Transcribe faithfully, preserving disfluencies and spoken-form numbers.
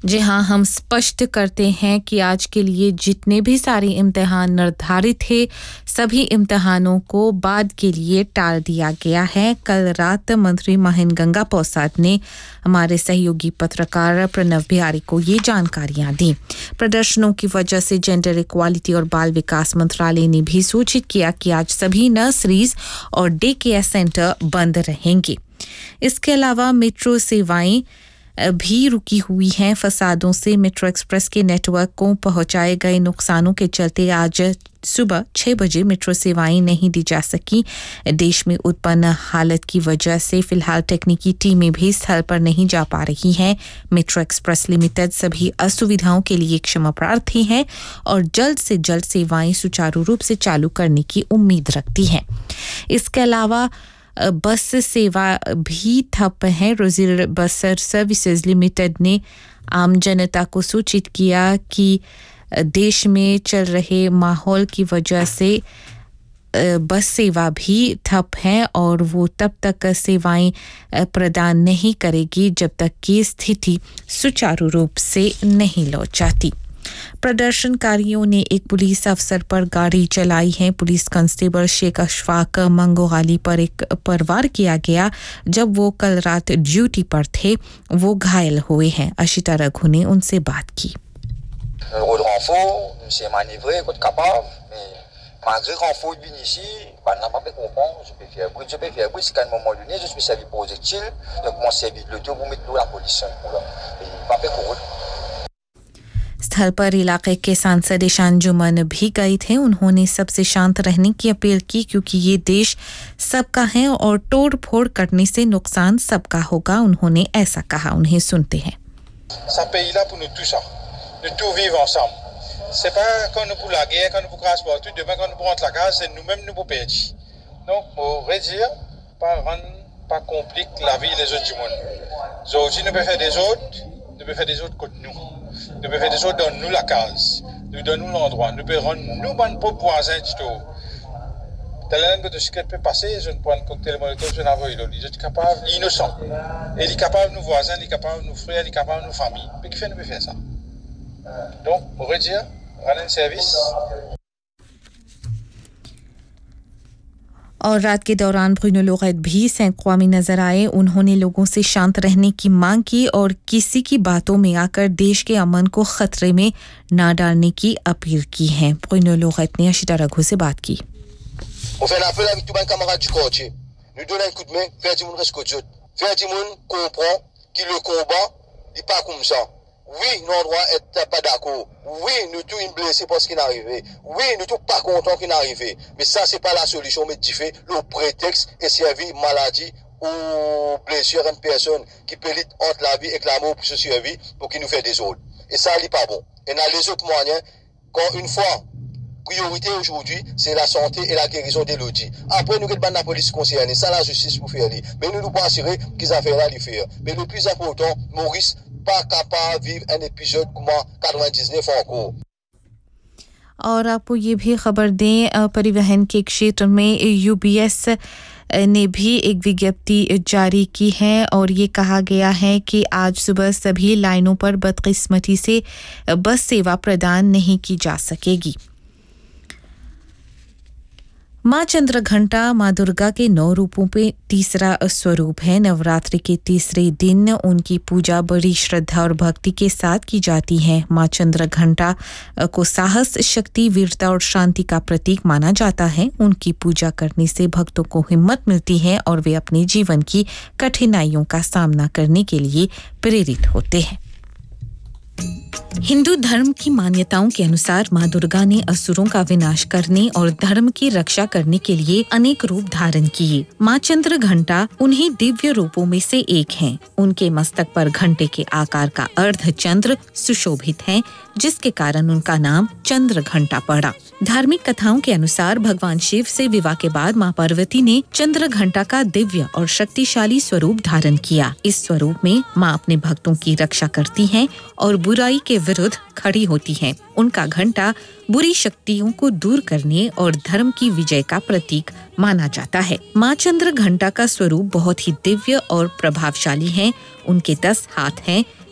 जी हाँ, हम स्पष्ट करते हैं कि आज के लिए जितने भी सारे इम्तिहान निर्धारित थे, सभी इम्तिहानों को बाद के लिए टाल दिया गया है। कल रात मंत्री महेंद्र गंगा प्रसाद ने हमारे सहयोगी पत्रकार प्रणव बिहारी को ये जानकारियां दी। प्रदर्शनों की वजह से जेंडर इक्वालिटी और बाल विकास मंत्रालय ने भी सूचित किया कि आज सभी नर्सरीज और डे केयर सेंटर बंद रहेंगे। इसके अलावा मेट्रो सेवाएं भी रुकी हुई हैं। फसादों से मेट्रो एक्सप्रेस के नेटवर्क को पहुंचाए गए नुकसानों के चलते आज सुबह छह बजे मेट्रो सेवाएं नहीं दी जा सकी। देश में उत्पन्न हालत की वजह से फिलहाल तकनीकी टीमें भी स्थल पर नहीं जा पा रही हैं। मेट्रो एक्सप्रेस लिमिटेड सभी असुविधाओं के लिए क्षमा प्रार्थी है और जल्द से जल्द सेवाएं सुचारू रूप से चालू करने की उम्मीद रखती है। इसके अलावा बस सेवा भी ठप है। रोजिल बस सर्विसेज लिमिटेड ने आम जनता को सूचित किया कि देश में चल रहे माहौल की वजह से बस सेवा भी ठप है और वो तब तक सेवाएं प्रदान नहीं करेगी जब तक कि स्थिति सुचारू रूप से नहीं लौट जाती। प्रदर्शनकारियों ने एक पुलिस अफसर पर गाड़ी चलाई है। पुलिस कांस्टेबल शेख अशफाक मंगोहाली पर एक पर वार किया गया जब वो कल रात ड्यूटी पर थे। वो घायल हुए हैं। अशिता रघु ने उनसे बात की। Malgré renfort venu ici, bah n'a pas pu comprendre, je peux faire bruit, je peux faire bruit, c'est qu'à un moment donné, je suis servi projectile, donc mon service le tout pour mettre l'eau la police pour là. Et pas pu comprendre. स्थल पर इलाके के सांसद ईशान जुमन भी गए थे। उन्होंने सबसे शांत रहने की अपील की क्योंकि ये देश सबका है और तोड़ फोड़ करने से नुकसान सबका होगा। उन्होंने ऐसा कहा। उन्हें सुनते हैं। Ce pays là pour nous tous ça, de tout vivre ensemble. C'est pas quand nous pour la guerre, quand nous pour crasse partout, demain quand nous pour rentrer la case, c'est nous-mêmes nous pour perdre. Donc, on va dire, pas rendre, pas compliquer la vie des autres du monde. Aujourd'hui, nous pouvons faire des autres, nous pouvons faire des autres contre nous. Nous pouvons faire des autres, donne-nous la case, nous donne-nous l'endroit, nous pouvons rendre nous, mon propre voisin du tout. Tel que ce qui peut passer, je ne prends un cocktail molotov, je n'avoue pas. Il est capable, il est innocent. Et il est capable de nous voisins, il est capable de nous frères, il est capable de nous familles. Mais qui fait, nous peut faire ça. Donc, on va dire, rendre un service. और रात के दौरान Bruno laureth भी सैकड़ों में नजर आए। उन्होंने लोगों से शांत रहने की मांग की और किसी की बातों में आकर देश के अमन को खतरे में ना डालने की अपील की है। ब्रूनो लोरेट ने अशिता रघु से बात की। On fait l'appel avec tous mes camarades du quartier. Nous donnons un coup de main, faire du monde reste que Dieu. Faire du monde comprend qu'il le combat, il pas comme ça. Oui, nous droit être pas d'accord. Oui, nous tous une blessé parce qu'il est arrivé. Oui, nous tous pas contents qu'il est arrivé. Mais ça c'est pas la solution, mais tu fais le prétexte et servir maladie ou blessure à une personne qui peut entre la vie et l'amour pour se servir pour qu'il nous fait des autres. Et ça n'est pas bon. Et dans les autres moyens, quand une fois priorité aujourd'hui, c'est la santé et la guérison d'Elodie. Après, nous avons la police concernée, ça la justice pour faire. Mais nous nous pouvons assurer qu'ils ont fait là, les faire. Mais le plus important, Maurice pas capable de vivre un épisode comme quatre-vingt-dix-neuf encore. और आपको ये भी खबर दें, परिवहन के क्षेत्र में यूबीएस ने भी एक विज्ञप्ति जारी की है और ये कहा गया है कि आज सुबह सभी लाइनों पर बदकिस्मती से बस सेवा प्रदान नहीं की जा सकेगी। माँ चंद्रघंटा माँ दुर्गा के नौ रूपों पे तीसरा स्वरूप है। नवरात्रि के तीसरे दिन उनकी पूजा बड़ी श्रद्धा और भक्ति के साथ की जाती है। माँ चंद्रघंटा को साहस, शक्ति, वीरता और शांति का प्रतीक माना जाता है। उनकी पूजा करने से भक्तों को हिम्मत मिलती है और वे अपने जीवन की कठिनाइयों का सामना करने के लिए प्रेरित होते हैं। हिंदू धर्म की मान्यताओं के अनुसार मां दुर्गा ने असुरों का विनाश करने और धर्म की रक्षा करने के लिए अनेक रूप धारण किए। मां चंद्र घंटा उन्हीं दिव्य रूपों में से एक हैं। उनके मस्तक पर घंटे के आकार का अर्ध चंद्र सुशोभित है, जिसके कारण उनका नाम चंद्र घंटा पड़ा। धार्मिक कथाओं के अनुसार भगवान शिव से विवाह के बाद मां पार्वती ने चंद्र घंटा का दिव्य और शक्तिशाली स्वरूप धारण किया। इस स्वरूप में मां अपने भक्तों की रक्षा करती हैं और बुराई के विरुद्ध खड़ी होती हैं। उनका घंटा बुरी शक्तियों को दूर करने और धर्म की विजय का प्रतीक माना जाता है। मां चंद्र घंटा का स्वरूप बहुत ही दिव्य और प्रभावशाली है। उनके दस हाथ हैं,